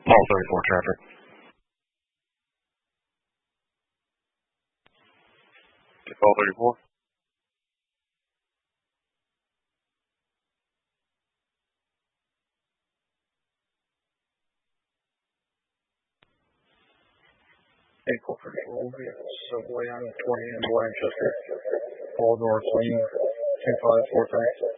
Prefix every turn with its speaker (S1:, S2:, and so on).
S1: Mall 34 traffic. Mall 34. April 34. Subway on 20 in Blanchester. All north lane 2543.